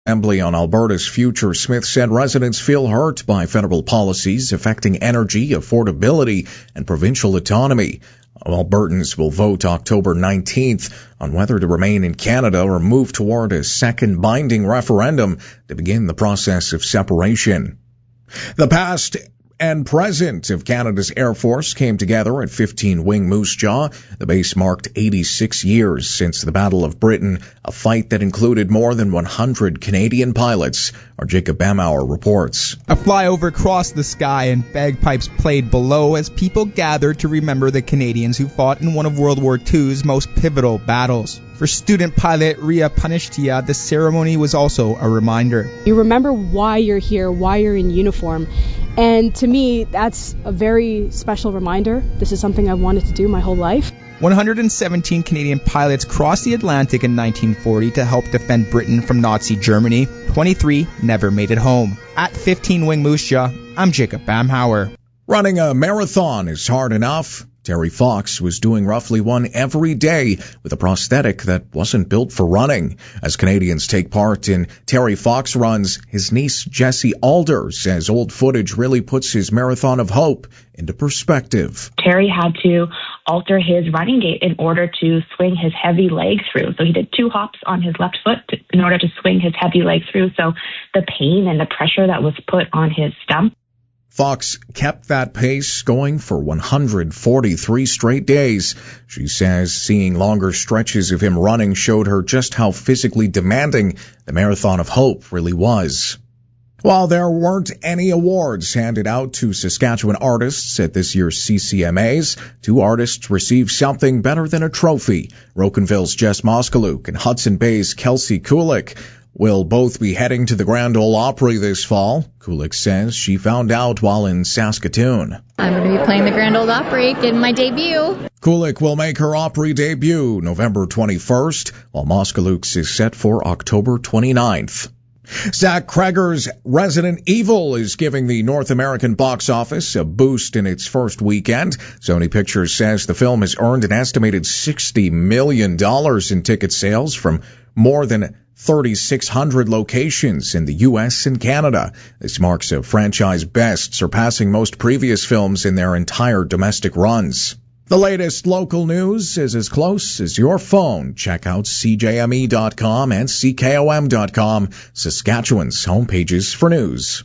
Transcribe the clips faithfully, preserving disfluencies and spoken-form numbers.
Assembly on Alberta's future, Smith said residents feel hurt by federal policies affecting energy, affordability, and provincial autonomy. Albertans will vote October nineteenth on whether to remain in Canada or move toward a second binding referendum to begin the process of separation. The past and present of Canada's Air Force came together at fifteen Wing Moose Jaw. The base marked eighty-six years since the Battle of Britain, a fight that included more than one hundred Canadian pilots. Our Jacob Bamauer reports. A flyover crossed the sky and bagpipes played below as people gathered to remember the Canadians who fought in one of World War Two's most pivotal battles. For student pilot Ria Panishtia, the ceremony was also a reminder. You remember why you're here, why you're in uniform. And to me, that's a very special reminder. This is something I've wanted to do my whole life. one hundred seventeen Canadian pilots crossed the Atlantic in nineteen forty to help defend Britain from Nazi Germany. twenty-three never made it home. At fifteen Wing Moose Jaw, I'm Jacob Bamhauer. Running a marathon is hard enough. Terry Fox was doing roughly one every day with a prosthetic that wasn't built for running. As Canadians take part in Terry Fox runs, his niece Jessie Alder says old footage really puts his marathon of hope into perspective. Terry had to alter his running gait in order to swing his heavy leg through. So he did two hops on his left foot to, in order to swing his heavy leg through. So the pain and the pressure that was put on his stump. Fox kept that pace going for one hundred forty-three straight days. She says seeing longer stretches of him running showed her just how physically demanding the Marathon of Hope really was. While there weren't any awards handed out to Saskatchewan artists at this year's C C M As, two artists received something better than a trophy. Rocanville's Jess Moskaluk and Hudson Bay's Kelsey Kulik will both be heading to the Grand Ole Opry this fall. Kulik says she found out while in Saskatoon. I'm going to be playing the Grand Ole Opry, getting my debut. Kulik will make her Opry debut November twenty-first, while Moskaluk's is set for October twenty-ninth. Zach Cregger's Resident Evil is giving the North American box office a boost in its first weekend. Sony Pictures says the film has earned an estimated sixty million dollars in ticket sales from more than thirty-six hundred locations in the U S and Canada. This marks a franchise best, surpassing most previous films in their entire domestic runs. The latest local news is as close as your phone. Check out C J M E dot com and C K O M dot com, Saskatchewan's homepages for news.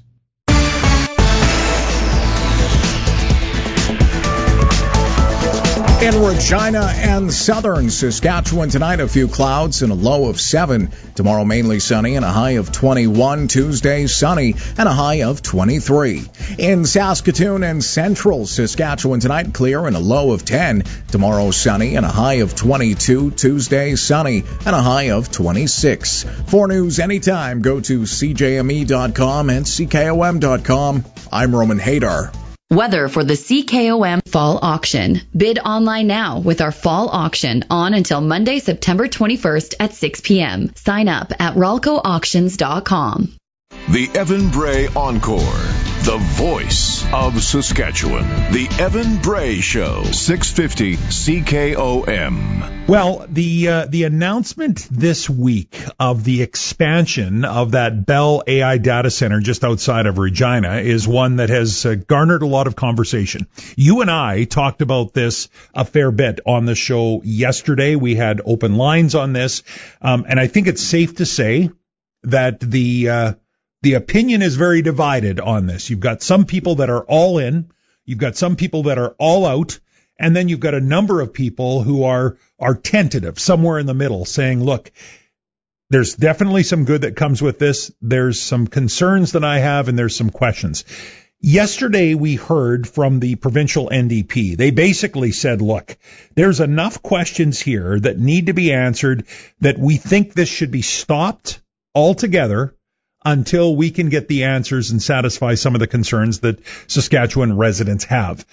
In Regina and southern Saskatchewan tonight, a few clouds and a low of seven. Tomorrow, mainly sunny and a high of twenty-one. Tuesday, sunny and a high of twenty-three. In Saskatoon and central Saskatchewan tonight, clear and a low of ten. Tomorrow, sunny and a high of twenty-two. Tuesday, sunny and a high of twenty-six. For news anytime, go to C J M E dot com and C K O M dot com. I'm Roman Hadar. Weather for the C K O M Fall Auction. Bid online now with our Fall Auction on until Monday, September twenty-first at six p.m. Sign up at ralco auctions dot com. The Evan Bray Encore, the voice of Saskatchewan. The Evan Bray Show, six fifty C K O M. Well, the uh, the announcement this week of the expansion of that Bell A I data center just outside of Regina is one that has uh, garnered a lot of conversation. You and I talked about this a fair bit on the show yesterday. We had open lines on this, um, and I think it's safe to say that the uh, the opinion is very divided on this. You've got some people that are all in, you've got some people that are all out, and then you've got a number of people who are are tentative, somewhere in the middle, saying, look, there's definitely some good that comes with this. There's some concerns that I have, and there's some questions. Yesterday, we heard from the provincial N D P. They basically said, look, there's enough questions here that need to be answered that we think this should be stopped altogether until we can get the answers and satisfy some of the concerns that Saskatchewan residents have.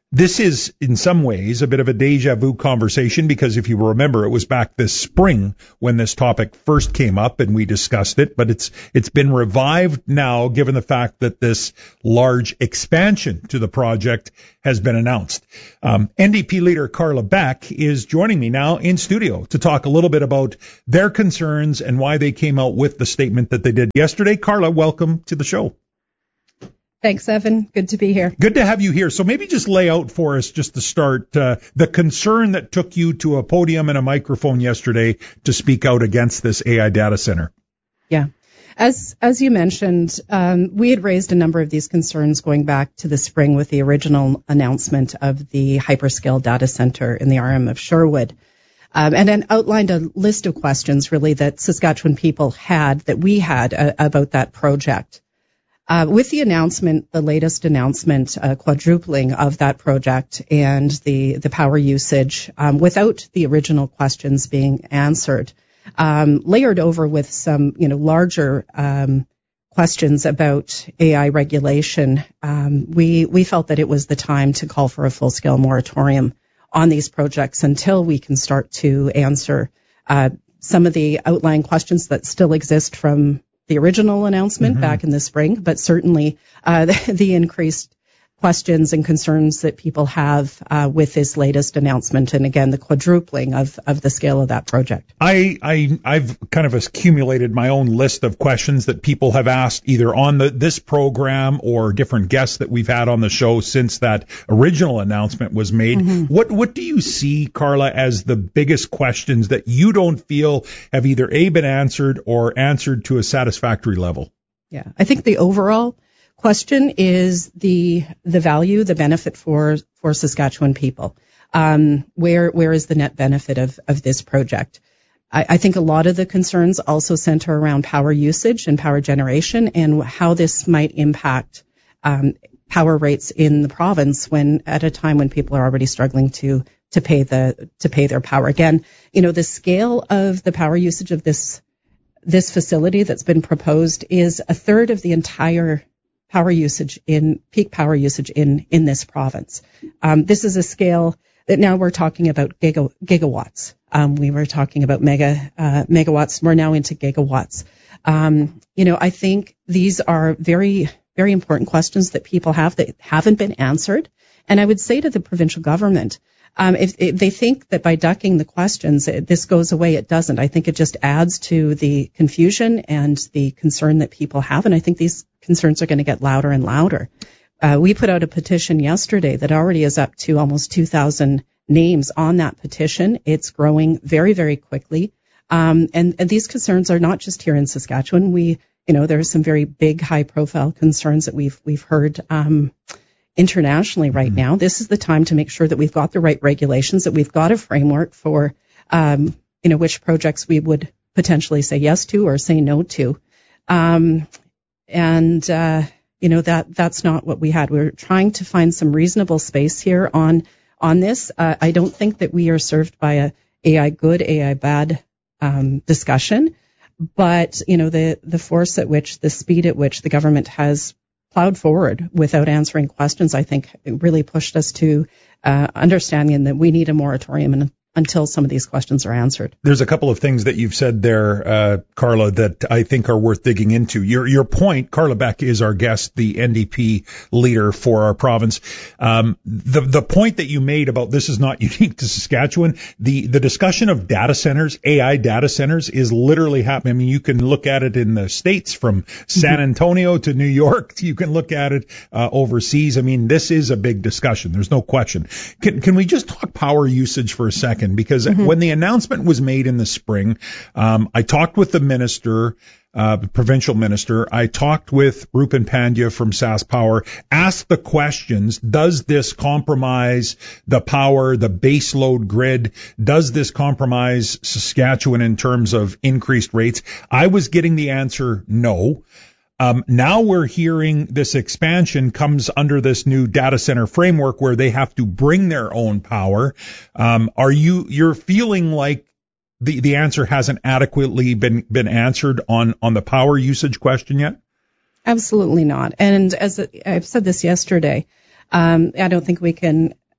This is, in some ways, a bit of a deja vu conversation because if you remember, it was back this spring when this topic first came up and we discussed it, but it's it's been revived now given the fact that this large expansion to the project has been announced. Um, N D P leader Carla Beck is joining me now in studio to talk a little bit about their concerns and why they came out with the statement that they did yesterday. Carla, welcome to the show. Thanks, Evan. Good to be here. Good to have you here. So maybe just lay out for us, just to start, uh, the concern that took you to a podium and a microphone yesterday to speak out against this A I data center. Yeah. As as you mentioned, um, we had raised a number of these concerns going back to the spring with the original announcement of the hyperscale data center in the R M of Sherwood. Um, and then outlined a list of questions, really, that Saskatchewan people had, that we had uh, about that project. Uh, with the announcement, the latest announcement, uh, quadrupling of that project and the, the power usage, um, without the original questions being answered, um, layered over with some, you know, larger, um, questions about A I regulation, um, we, we felt that it was the time to call for a full-scale moratorium on these projects until we can start to answer, uh, some of the outlying questions that still exist from the original announcement mm-hmm. back in the spring, but certainly uh, the, the increased questions and concerns that people have uh, with this latest announcement, and again the quadrupling of, of the scale of that project. I, I I've kind of accumulated my own list of questions that people have asked either on the this program or different guests that we've had on the show since that original announcement was made. Mm-hmm. What what do you see, Carla, as the biggest questions that you don't feel have either A, been answered or answered to a satisfactory level? Yeah, I think the overall question is the the value, the benefit for for Saskatchewan people. Um, where where is the net benefit of of this project? I, I think a lot of the concerns also center around power usage and power generation and how this might impact um, power rates in the province when at a time when people are already struggling to to pay the to pay their power. Again, you know, the scale of the power usage of this this facility that's been proposed is a third of the entire power usage in peak power usage in, in this province. Um, this is a scale that now we're talking about giga, gigawatts. Um, we were talking about mega, uh, megawatts. We're now into gigawatts. Um, you know, I think these are very, very important questions that people have that haven't been answered. And I would say to the provincial government, um, if, if they think that by ducking the questions, it, this goes away, it doesn't. I think it just adds to the confusion and the concern that people have. And I think these concerns are going to get louder and louder. Uh, we put out a petition yesterday that already is up to almost two thousand names on that petition. It's growing very, very quickly. Um, and, and these concerns are not just here in Saskatchewan. We, you know, there are some very big, high-profile concerns that we've we've heard um, internationally right mm-hmm. now. This is the time to make sure that we've got the right regulations, that we've got a framework for, um, you know, which projects we would potentially say yes to or say no to. Um, And, uh, you know, that, that's not what we had. We were trying to find some reasonable space here on, on this. Uh, I don't think that we are served by a A I good, A I bad, um, discussion. But, you know, the, the force at which, the speed at which the government has plowed forward without answering questions, I think it really pushed us to, uh, understanding that we need a moratorium and until some of these questions are answered. There's a couple of things that you've said there, uh, Carla, that I think are worth digging into. Your your point, Carla Beck is our guest, the N D P leader for our province. Um, the the point that you made about this is not unique to Saskatchewan. The the discussion of data centers, A I data centers, is literally happening. I mean, you can look at it in the States from San Antonio to New York. You can look at it uh, overseas. I mean, this is a big discussion. There's no question. Can can we just talk power usage for a second? Because mm-hmm. when the announcement was made in the spring, um, I talked with the minister, uh, the provincial minister. I talked with Rupen Pandya from SaskPower, asked the questions, does this compromise the power, the baseload grid? Does this compromise Saskatchewan in terms of increased rates? I was getting the answer no. Um, now we're hearing this expansion comes under this new data center framework where they have to bring their own power. Um, are you, you're feeling like the, the answer hasn't adequately been, been answered on, on the power usage question yet? Absolutely not. And as I've said this yesterday, um, I don't think we can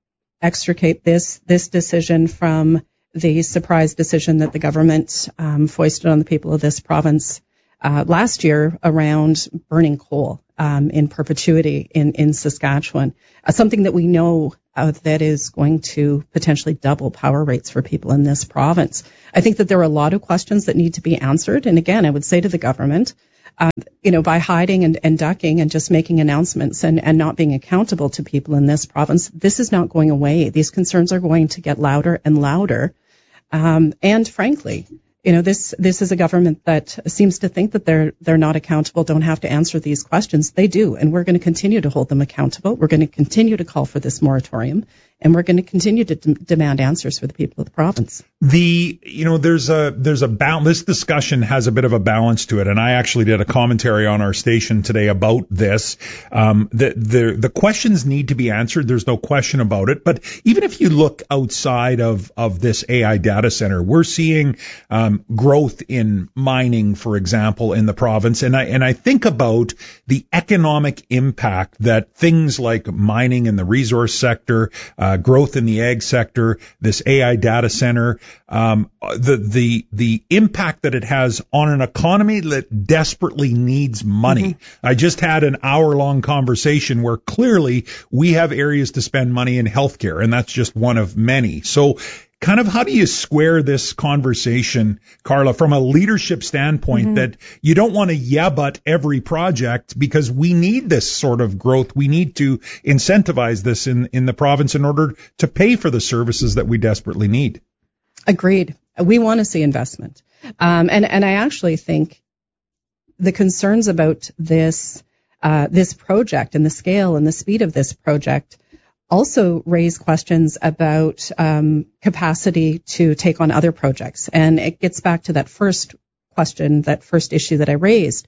extricate this this decision from the surprise decision that the government um, foisted on the people of this province uh, last year around burning coal um, in perpetuity in, in Saskatchewan, uh, something that we know uh, that is going to potentially double power rates for people in this province. I think that there are a lot of questions that need to be answered. And again, I would say to the government, um, you know, by hiding and, and ducking and just making announcements and, and not being accountable to people in this province, this is not going away. These concerns are going to get louder and louder. Um, and frankly, you know, this, this is a government that seems to think that they're, they're not accountable, don't have to answer these questions. They do. And we're going to continue to hold them accountable. We're going to continue to call for this moratorium, and we're going to continue to d- demand answers for the people of the province. The, you know, there's a, there's a balance. This discussion has a bit of a balance to it. And I actually did a commentary on our station today about this. Um, the, the, the questions need to be answered. There's no question about it. But even if you look outside of, of this A I data center, we're seeing, um, growth in mining, for example, in the province. And I, and I think about the economic impact that things like mining in the resource sector, uh, growth in the ag sector, this A I data center, um, the, the, the impact that it has on an economy that desperately needs money. Mm-hmm. I just had an hour long conversation where clearly we have areas to spend money in healthcare, and that's just one of many. So, kind of how do you square this conversation, Carla, from a leadership standpoint, mm-hmm. that you don't want to yeah but every project, because we need this sort of growth. We need to incentivize this in, in the province in order to pay for the services that we desperately need. Agreed. We want to see investment. Um, and, and I actually think the concerns about this, uh, this project and the scale and the speed of this project also raise questions about um, capacity to take on other projects. And it gets back to that first question, that first issue that I raised,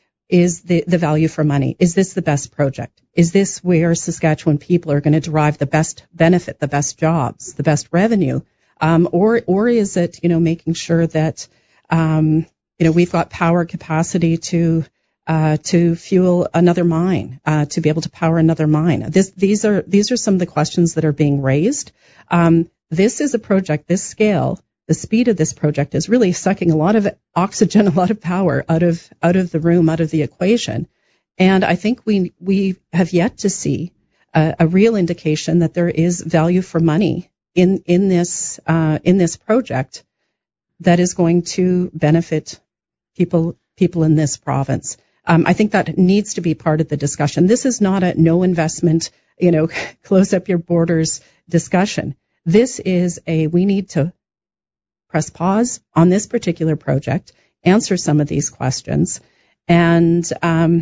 is the, the value for money. Is this the best project? Is this where Saskatchewan people are going to derive the best benefit, the best jobs, the best revenue? Um, or, or is it, you know, making sure that, um, you know, we've got power capacity to Uh, to fuel another mine, uh, to be able to power another mine. This, these are, these are some of the questions that are being raised. Um, this is a project, this scale, the speed of this project is really sucking a lot of oxygen, a lot of power out of, out of the room, out of the equation. And I think we, we have yet to see a, a real indication that there is value for money in, in this, uh, in this project that is going to benefit people, people in this province. Um, I think that needs to be part of the discussion. This is not a no investment, you know, close up your borders discussion. This is a, we need to press pause on this particular project, answer some of these questions, and um,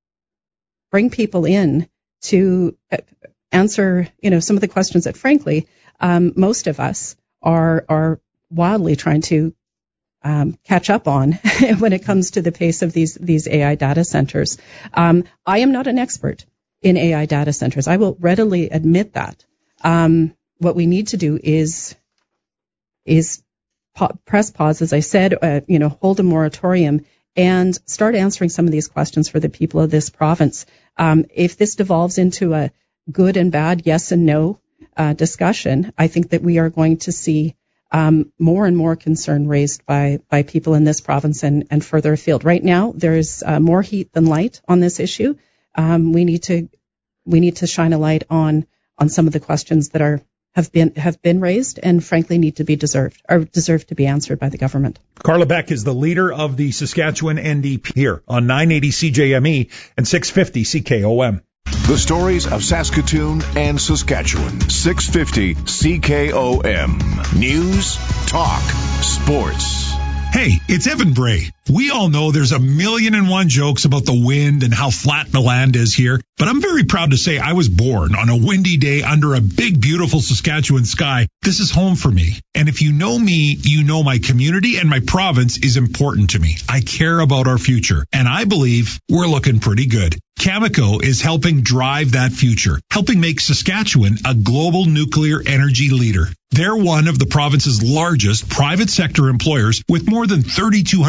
bring people in to answer, you know, some of the questions that, frankly, um, most of us are are wildly trying to Um, catch up on when it comes to the pace of these these A I data centers. Um, I am not an expert in A I data centers. I will readily admit that. Um, what we need to do is is pa- press pause, as I said, uh, you know, hold a moratorium and start answering some of these questions for the people of this province. Um, if this devolves into a good and bad, yes and no uh, discussion, I think that we are going to see Um, more and more concern raised by, by people in this province and, and further afield. Right now, there is uh, more heat than light on this issue. Um, we need to we need to shine a light on on some of the questions that are have been have been raised and frankly need to be deserved or deserve to be answered by the government. Carla Beck is the leader of the Saskatchewan N D P here on nine eighty C J M E and six fifty C K O M. The stories of Saskatoon and Saskatchewan. six fifty C K O M. News, talk, sports. Hey, it's Evan Bray. We all know there's a million and one jokes about the wind and how flat the land is here, but I'm very proud to say I was born on a windy day under a big, beautiful Saskatchewan sky. This is home for me. And if you know me, you know my community and my province is important to me. I care about our future, and I believe we're looking pretty good. Cameco is helping drive that future, helping make Saskatchewan a global nuclear energy leader. They're one of the province's largest private sector employers with more than thirty-two hundred workers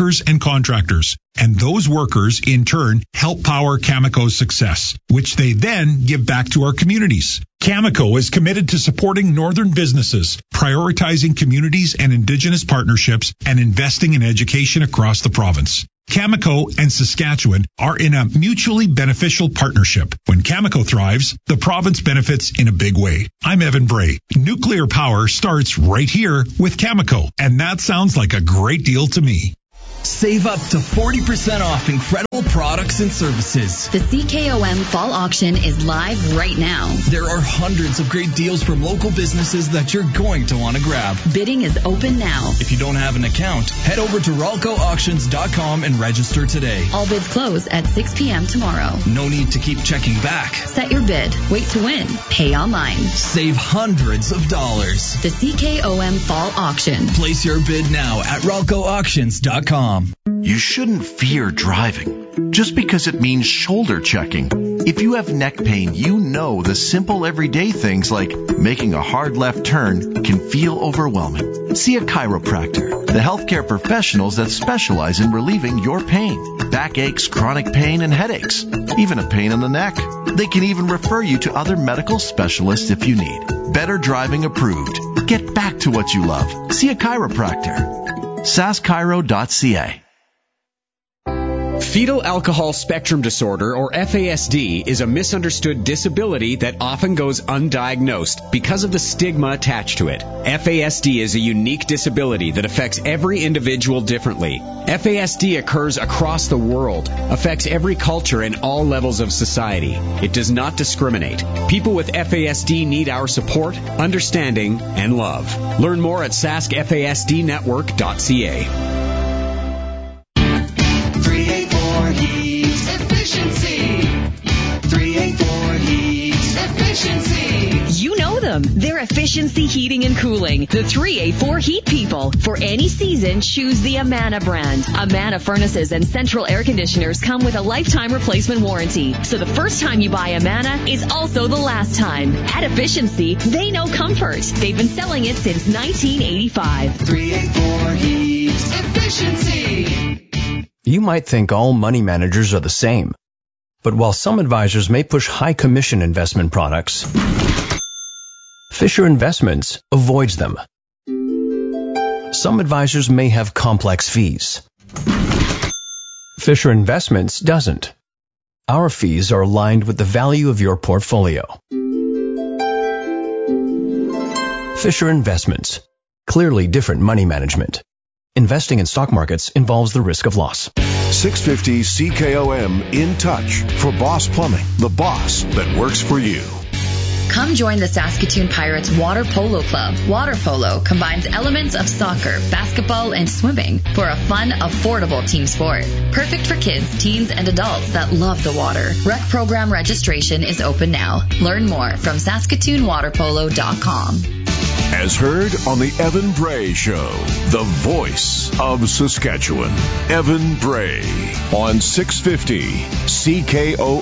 workers and contractors. And those workers, in turn, help power Cameco's success, which they then give back to our communities. Cameco is committed to supporting northern businesses, prioritizing communities and Indigenous partnerships, and investing in education across the province. Cameco and Saskatchewan are in a mutually beneficial partnership. When Cameco thrives, the province benefits in a big way. I'm Evan Bray. Nuclear power starts right here with Cameco, and that sounds like a great deal to me. Save up to forty percent off incredible products and services. The C K O M Fall Auction is live right now. There are hundreds of great deals from local businesses that you're going to want to grab. Bidding is open now. If you don't have an account, head over to ralco auctions dot com and register today. All bids close at six p.m. tomorrow. No need to keep checking back. Set your bid. Wait to win. Pay online. Save hundreds of dollars. The C K O M Fall Auction. Place your bid now at ralco auctions dot com. You shouldn't fear driving just because it means shoulder checking. If you have neck pain, you know the simple everyday things like making a hard left turn can feel overwhelming. See a chiropractor, the healthcare professionals that specialize in relieving your pain, backaches, chronic pain, and headaches, even a pain in the neck. They can even refer you to other medical specialists if you need. Better Driving approved. Get back to what you love. See a chiropractor. sask chiro dot c a. Fetal alcohol spectrum disorder, or F A S D, is a misunderstood disability that often goes undiagnosed because of the stigma attached to it. F A S D is a unique disability that affects every individual differently. F A S D occurs across the world, affects every culture and all levels of society. It does not discriminate. People with F A S D need our support, understanding, and love. Learn more at sask f a s d network dot c a. You know them. They're Efficiency Heating and Cooling, the three eighty-four Heat People. For any season, choose the Amana brand. Amana furnaces and central air conditioners come with a lifetime replacement warranty. So the first time you buy Amana is also the last time. At Efficiency, they know comfort. They've been selling it since nineteen eighty-five. three eighty-four Heat. Efficiency. You might think all money managers are the same. But while some advisors may push high commission investment products, Fisher Investments avoids them. Some advisors may have complex fees. Fisher Investments doesn't. Our fees are aligned with the value of your portfolio. Fisher Investments. Clearly different money management. Investing in stock markets involves the risk of loss. six fifty C K O M In Touch for Boss Plumbing, the boss that works for you. Come join the Saskatoon Pirates Water Polo Club. Water polo combines elements of soccer, basketball, and swimming for a fun, affordable team sport. Perfect for kids, teens, and adults that love the water. Rec program registration is open now. Learn more from saskatoon water polo dot com. As heard on the Evan Bray Show, the voice of Saskatchewan. Evan Bray on six fifty C K O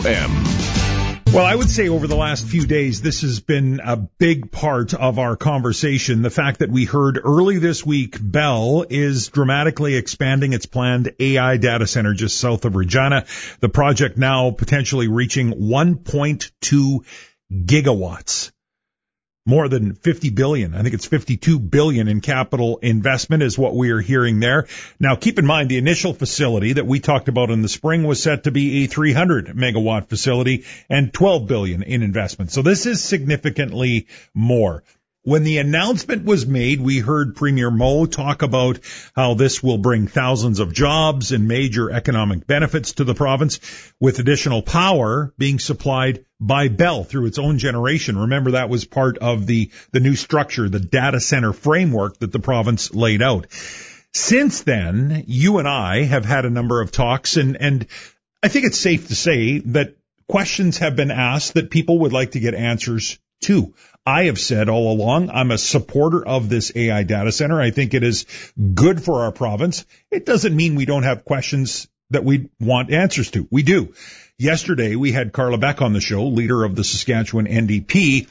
M. Well, I would say over the last few days, this has been a big part of our conversation. The fact that we heard early this week, Bell is dramatically expanding its planned A I data center just south of Regina. The project now potentially reaching one point two gigawatts. More than fifty billion. I think it's fifty-two billion in capital investment is what we are hearing there. Now, keep in mind the initial facility that we talked about in the spring was set to be a three hundred megawatt facility and twelve billion in investment. So this is significantly more. When the announcement was made, we heard Premier Moe talk about how this will bring thousands of jobs and major economic benefits to the province, with additional power being supplied by Bell through its own generation. Remember, that was part of the, the new structure, the data center framework that the province laid out. Since then, you and I have had a number of talks, and, and I think it's safe to say that questions have been asked that people would like to get answers to. I have said all along, I'm a supporter of this A I data center. I think it is good for our province. It doesn't mean we don't have questions that we want answers to. We do. Yesterday, we had Carla Beck on the show, leader of the Saskatchewan N D P,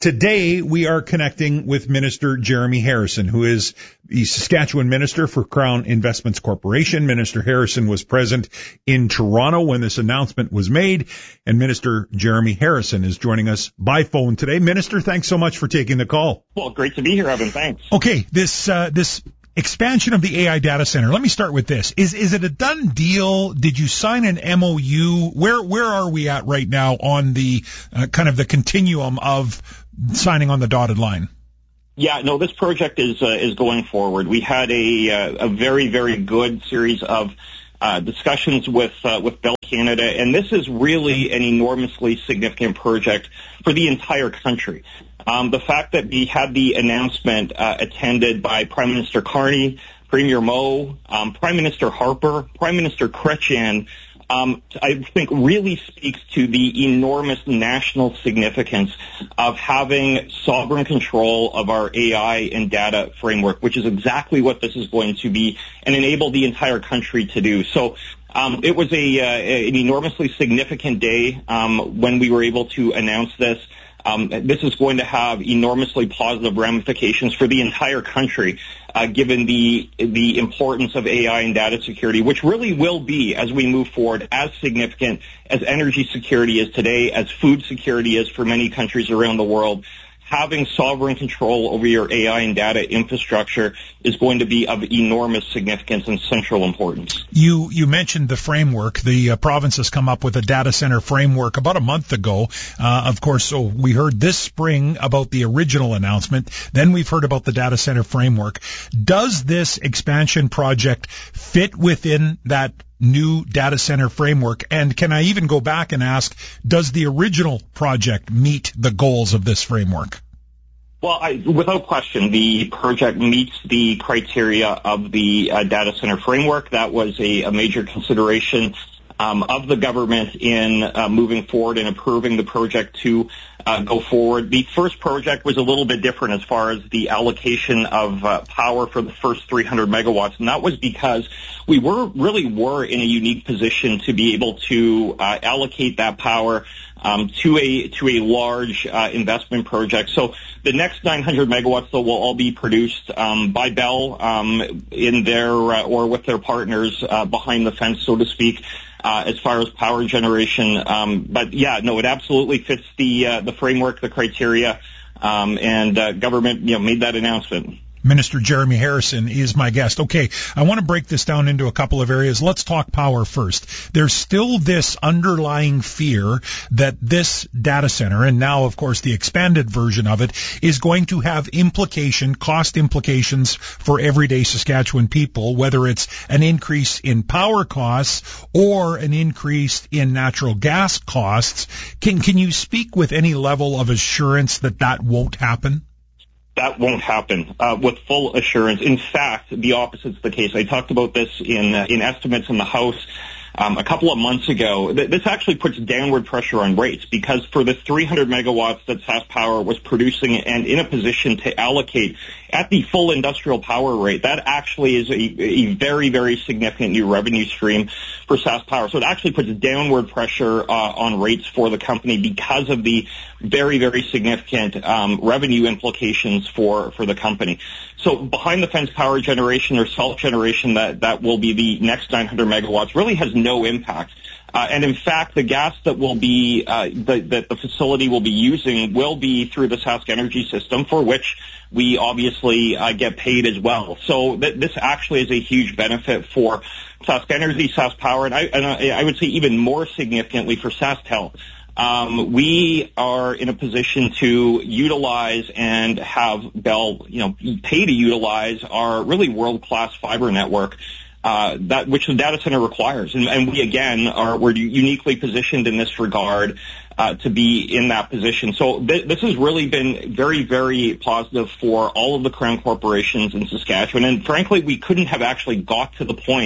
Today, we are connecting with Minister Jeremy Harrison, who is the Saskatchewan Minister for Crown Investments Corporation. Minister Harrison was present in Toronto when this announcement was made, and Minister Jeremy Harrison is joining us by phone today. Minister, thanks so much for taking the call. Well, great to be here, Evan. Thanks. Okay, this uh, this expansion of the A I data center. Let me start with this. Is is it a done deal? Did you sign an M O U? Where where are we at right now on the uh, kind of the continuum of signing on the dotted line? Yeah, no, this project is uh, is going forward. We had a uh, a very very good series of uh, discussions with uh, with Bell Canada, and this is really an enormously significant project for the entire country. Um, the fact that we had the announcement uh, attended by Prime Minister Carney, Premier Moe, um, Prime Minister Harper, Prime Minister Chrétien, um, I think really speaks to the enormous national significance of having sovereign control of our A I and data framework, which is exactly what this is going to be and enable the entire country to do. So um, it was a, uh, an enormously significant day um, when we were able to announce this. Um, this is going to have enormously positive ramifications for the entire country, uh, given the the importance of A I and data security, which really will be, as we move forward, as significant as energy security is today, as food security is for many countries around the world. Having sovereign control over your A I and data infrastructure is going to be of enormous significance and central importance. You you mentioned the framework. The uh, province has come up with a data center framework about a month ago. Uh, of course, so we heard this spring about the original announcement. Then we've heard about the data center framework. Does this expansion project fit within that new data center framework? And can I even go back and ask, does the original project meet the goals of this framework? Well, I, without question, the project meets the criteria of the uh, data center framework. That was a, a major consideration um, of the government in uh, moving forward and approving the project to uh, go forward. The first project was a little bit different as far as the allocation of uh, power for the first three hundred megawatts, and that was because we were really were in a unique position to be able to uh, allocate that power um, to a to a large uh, investment project. So the next nine hundred megawatts, though, will all be produced um, by Bell um, in their uh, or with their partners uh, behind the fence, so to speak. Uh, as far as power generation, um, but yeah, no, it absolutely fits the uh, the framework, the criteria, um, and uh, government, you know, made that announcement. Minister Jeremy Harrison is my guest. Okay, I want to break this down into a couple of areas. Let's talk power first. There's still this underlying fear that this data center, and now, of course, the expanded version of it, is going to have implication, cost implications for everyday Saskatchewan people, whether it's an increase in power costs or an increase in natural gas costs. Can, can you speak with any level of assurance that that won't happen? That won't happen uh, with full assurance. In fact, the opposite's the case. I talked about this in uh, in estimates in the House um, a couple of months ago. Th- this actually puts downward pressure on rates because for the three hundred megawatts that SaskPower was producing and in a position to allocate at the full industrial power rate, that actually is a, a very, very significant new revenue stream for SaskPower. So it actually puts downward pressure uh, on rates for the company because of the very, very significant um, revenue implications for, for the company. So behind the fence power generation or self-generation that, that will be the next nine hundred megawatts really has no impact. Uh, and in fact, the gas that will be uh, the, that the facility will be using will be through the Sask Energy system, for which we obviously uh, get paid as well. So th- this actually is a huge benefit for Sask Energy, SaskPower, and I, and I would say even more significantly for SaskTel. Um, we are in a position to utilize and have Bell, you know, pay to utilize our really world-class fiber network. Uh, that which the data center requires, and, and we again are we're uniquely positioned in this regard uh, to be in that position. So th- this has really been very, very positive for all of the Crown corporations in Saskatchewan, and frankly, we couldn't have actually got to the point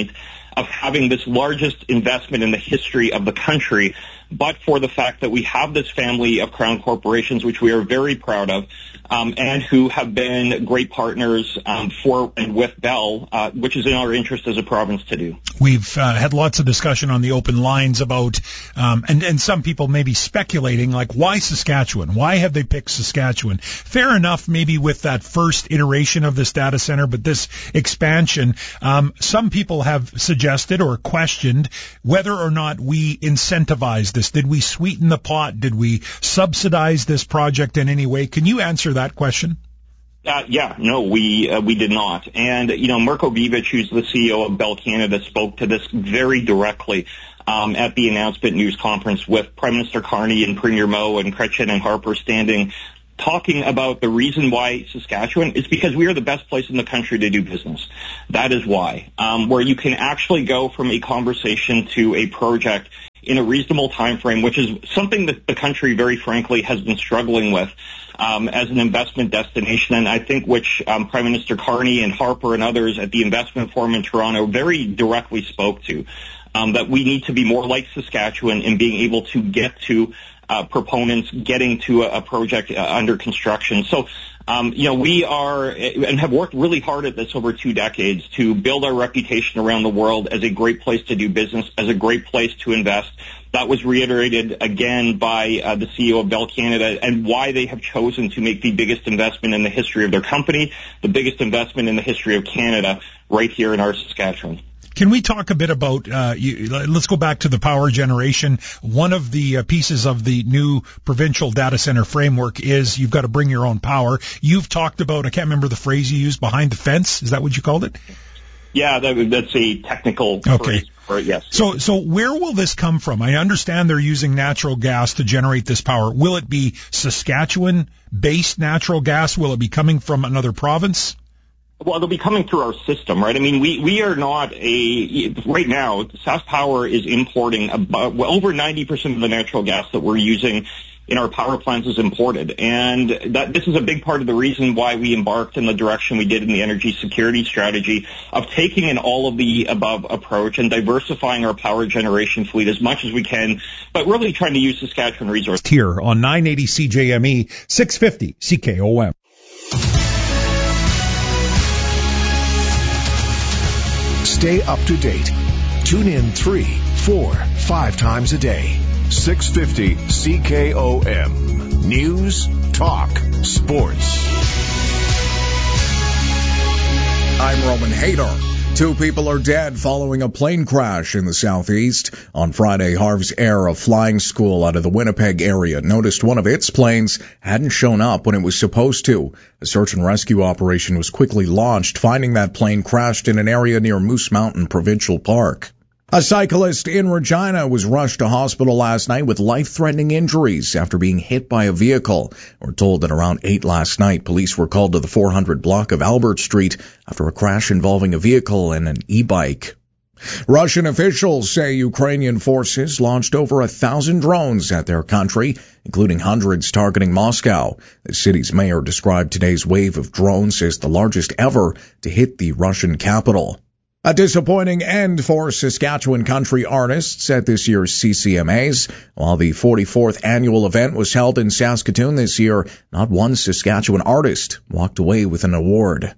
of having this largest investment in the history of the country, but for the fact that we have this family of Crown corporations, which we are very proud of, um, and who have been great partners um, for and with Bell, uh, which is in our interest as a province to do. We've uh, had lots of discussion on the open lines about, um, and, and some people may be speculating, like, why Saskatchewan? Why have they picked Saskatchewan? Fair enough, maybe with that first iteration of this data center, but this expansion, um, some people have suggested or questioned whether or not we incentivized this. Did we sweeten the pot? Did we subsidize this project in any way? Can you answer that question? Uh, yeah, no, we uh, we did not. And, you know, Mirko Bibic, who's the C E O of Bell Canada, spoke to this very directly um, at the announcement news conference with Prime Minister Carney and Premier Moe and Chrétien and Harper standing, talking about the reason why Saskatchewan is because we are the best place in the country to do business. That is why, um, where you can actually go from a conversation to a project in a reasonable time frame, which is something that the country, very frankly, has been struggling with um, as an investment destination, and I think which um, Prime Minister Carney and Harper and others at the Investment Forum in Toronto very directly spoke to, um, that we need to be more like Saskatchewan in being able to get to uh, proponents getting to a, a project uh, under construction. So, Um, you know, we are and have worked really hard at this over two decades to build our reputation around the world as a great place to do business, as a great place to invest. That was reiterated again by uh, the C E O of Bell Canada and why they have chosen to make the biggest investment in the history of their company, the biggest investment in the history of Canada right here in our Saskatchewan. Can we talk a bit about, uh, you, let's go back to the power generation. One of the uh, pieces of the new provincial data center framework is you've got to bring your own power. You've talked about, I can't remember the phrase you used, behind the fence. Is that what you called it? Yeah, that, that's a technical okay. phrase for it, yes. So, so where will this come from? I understand they're using natural gas to generate this power. Will it be Saskatchewan-based natural gas? Will it be coming from another province? Well, they'll be coming through our system, right? I mean, we, we are not a, right now, SaskPower is importing about, well, over ninety percent of the natural gas that we're using in our power plants is imported. And that this is a big part of the reason why we embarked in the direction we did in the energy security strategy of taking an all of the above approach and diversifying our power generation fleet as much as we can, but really trying to use Saskatchewan resources. Here on nine eighty C J M E, six fifty C K O M. Stay up to date. Tune in three, four, five times a day. six fifty C K O M. News, talk, sports. I'm Roman Hayter. Two people are dead following a plane crash in the southeast. On Friday, Harv's Air, a flying school out of the Winnipeg area, noticed one of its planes hadn't shown up when it was supposed to. A search and rescue operation was quickly launched, finding that plane crashed in an area near Moose Mountain Provincial Park. A cyclist in Regina was rushed to hospital last night with life-threatening injuries after being hit by a vehicle. We're told that around eight last night, police were called to the four hundred block of Albert Street after a crash involving a vehicle and an e-bike. Russian officials say Ukrainian forces launched over a thousand drones at their country, including hundreds targeting Moscow. The city's mayor described today's wave of drones as the largest ever to hit the Russian capital. A disappointing end for Saskatchewan country artists at this year's C C M As. While the forty-fourth annual event was held in Saskatoon this year, not one Saskatchewan artist walked away with an award.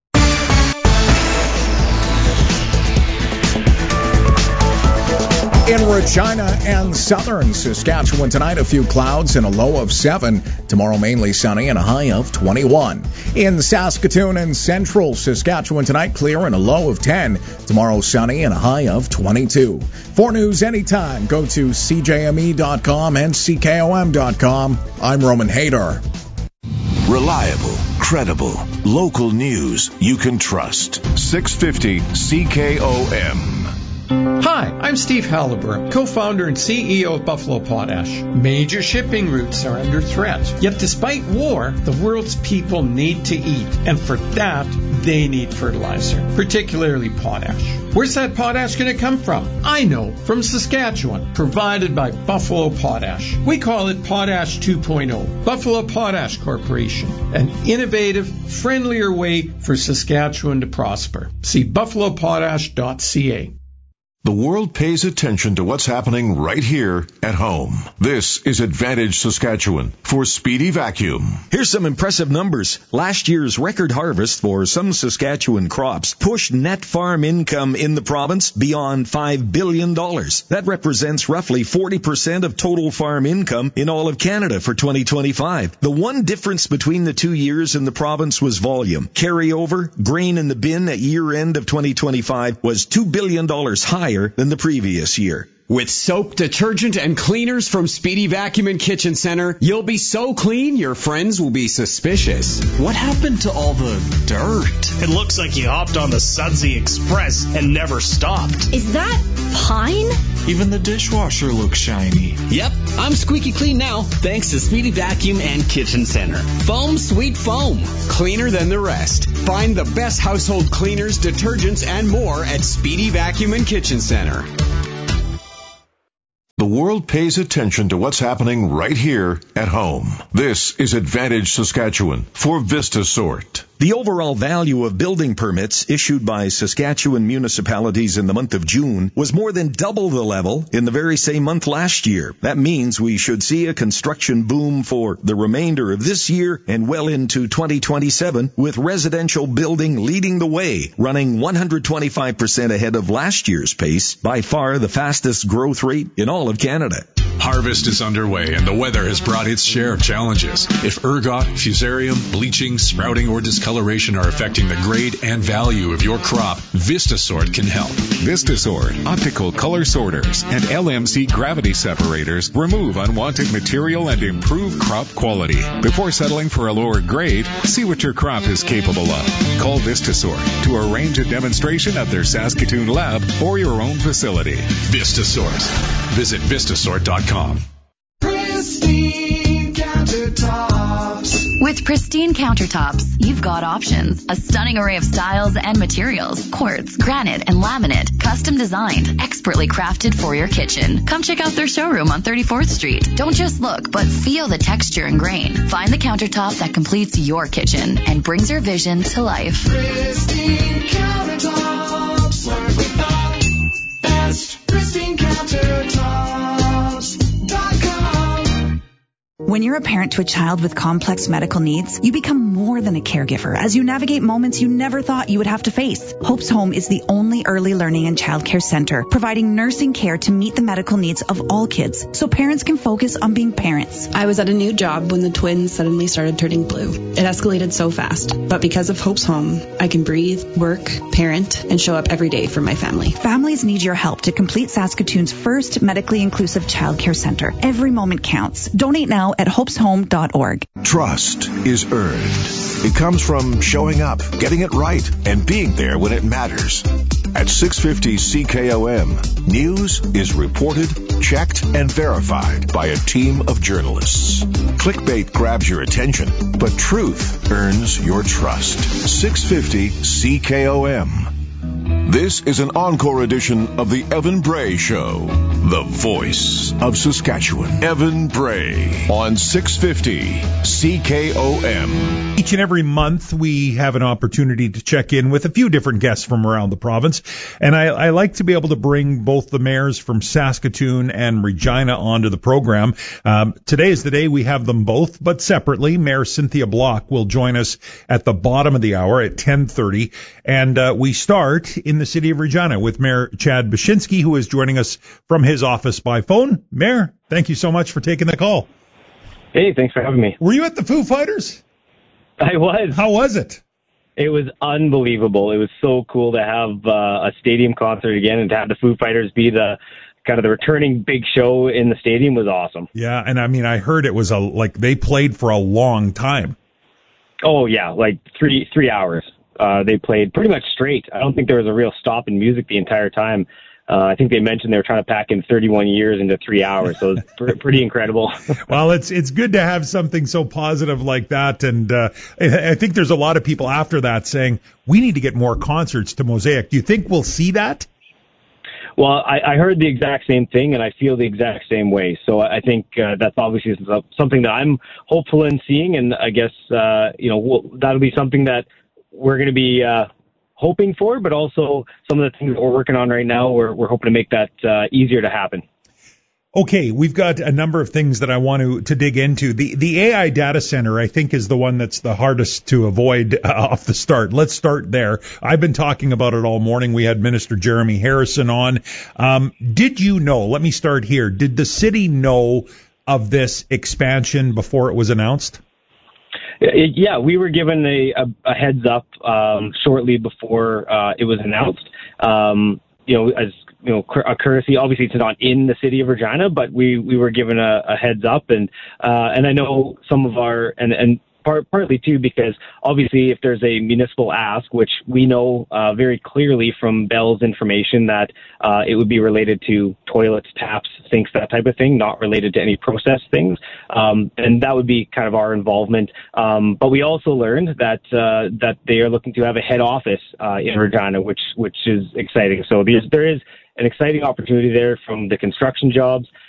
In Regina and southern Saskatchewan tonight, a few clouds and a low of seven. Tomorrow, mainly sunny and a high of twenty-one. In Saskatoon and central Saskatchewan tonight, clear and a low of ten. Tomorrow, sunny and a high of twenty-two. For news anytime, go to C J M E dot com and C K O M dot com. I'm Roman Hayter. Reliable, credible, local news you can trust. six fifty C K O M. Hi, I'm Steve Halliburton, co-founder and C E O of Buffalo Potash. Major shipping routes are under threat. Yet despite war, the world's people need to eat. And for that, they need fertilizer, particularly potash. Where's that potash going to come from? I know, from Saskatchewan, provided by Buffalo Potash. We call it Potash two point oh. Buffalo Potash Corporation, an innovative, friendlier way for Saskatchewan to prosper. See buffalo potash dot c a. The world pays attention to what's happening right here at home. This is Advantage Saskatchewan for Speedy Vacuum. Here's some impressive numbers. Last year's record harvest for some Saskatchewan crops pushed net farm income in the province beyond five billion dollars. That represents roughly forty percent of total farm income in all of Canada for twenty twenty-five. The one difference between the two years in the province was volume. Carryover, grain in the bin at year end of twenty twenty-five was two billion dollars higher than the previous year. With soap, detergent, and cleaners from Speedy Vacuum and Kitchen Center, you'll be so clean your friends will be suspicious. What happened to all the dirt? It looks like you hopped on the Sudsy Express and never stopped. Is that pine? Even the dishwasher looks shiny. Yep, I'm squeaky clean now, thanks to Speedy Vacuum and Kitchen Center. Foam Sweet Foam. Cleaner than the rest. Find the best household cleaners, detergents, and more at Speedy Vacuum and Kitchen Center. The world pays attention to what's happening right here at home. This is Advantage Saskatchewan for VistaSort. The overall value of building permits issued by Saskatchewan municipalities in the month of June was more than double the level in the very same month last year. That means we should see a construction boom for the remainder of this year and well into twenty twenty-seven, with residential building leading the way, running one hundred twenty-five percent ahead of last year's pace, by far the fastest growth rate in all of Canada. Harvest is underway and the weather has brought its share of challenges. If ergot, fusarium, bleaching, sprouting, or discoloration are affecting the grade and value of your crop, VistaSort can help. VistaSort, optical color sorters, and L M C gravity separators remove unwanted material and improve crop quality. Before settling for a lower grade, see what your crop is capable of. Call VistaSort to arrange a demonstration at their Saskatoon lab or your own facility. VistaSort. Visit Vistasort dot com. Pristine Countertops. With Pristine Countertops, you've got options. A stunning array of styles and materials. Quartz, granite, and laminate. Custom designed. Expertly crafted for your kitchen. Come check out their showroom on thirty-fourth Street. Don't just look, but feel the texture and grain. Find the countertop that completes your kitchen and brings your vision to life. Pristine Countertops. Work with the best. Pristine Countertops dot com. When you're a parent to a child with complex medical needs, you become more than a caregiver as you navigate moments you never thought you would have to face. Hope's Home is the only early learning and childcare center providing nursing care to meet the medical needs of all kids so parents can focus on being parents. I was at a new job when the twins suddenly started turning blue. It escalated so fast, but because of Hope's Home, I can breathe, work, parent, and show up every day for my family. Families need your help to complete Saskatoon's first medically inclusive childcare center. Every moment counts. Donate now at hopes home dot org. Trust is earned. It comes from showing up, getting it right, and being there when it matters. At six fifty C K O M, news is reported, checked, and verified by a team of journalists. Clickbait grabs your attention, but truth earns your trust. six fifty C K O M. This is an encore edition of the Evan Bray Show, the voice of Saskatchewan. Evan Bray on six fifty C K O M. Each and every month, we have an opportunity to check in with a few different guests from around the province. And I, I like to be able to bring both the mayors from Saskatoon and Regina onto the program. Um, today is the day we have them both, but separately. Mayor Cynthia Block will join us at the bottom of the hour at ten thirty. And uh, we start in the city of Regina with Mayor Chad Bashinsky, who is joining us from his office by phone. Mayor, thank you so much for taking the call. Hey, thanks for having me. Were you at the Foo Fighters? I was. How was it? It was unbelievable. It was so cool to have uh, a stadium concert again, and to have the Foo Fighters be the kind of the returning big show in the stadium was awesome. Yeah, and I mean, I heard it was a like they played for a long time. Oh yeah, like three three hours. Uh, they played pretty much straight. I don't think there was a real stop in music the entire time. Uh, I think they mentioned they were trying to pack in thirty-one years into three hours, so it was pr- pretty incredible. Well, it's it's good to have something so positive like that, and uh, I think there's a lot of people after that saying, we need to get more concerts to Mosaic. Do you think we'll see that? Well, I, I heard the exact same thing, and I feel the exact same way. So I think uh, that's obviously something that I'm hopeful in seeing, and I guess uh, you know we'll, that'll be something that we're going to be uh, hoping for, but also some of the things that we're working on right now, we're, we're hoping to make that uh, easier to happen. Okay, we've got a number of things that I want to, to dig into. The the A I data center, I think, is the one that's the hardest to avoid uh, off the start. Let's start there. I've been talking about it all morning. We had Minister Jeremy Harrison on. Um, did you know, let me start here, did the city know of this expansion before it was announced? Yeah, we were given a, a, a heads up um, shortly before uh, it was announced. Um, you know, as you know, a courtesy. Obviously, it's not in the city of Regina, but we, we were given a, a heads up, and uh, and I know some of our and and part, partly too because obviously if there's a municipal ask, which we know uh, very clearly from Bell's information that uh, it would be related to toilets, taps, sinks, that type of thing, not related to any process things, um, and that would be kind of our involvement. Um, but we also learned that uh, that they are looking to have a head office uh, in Regina, which which is exciting. So there's, there is an exciting opportunity there from the construction jobs.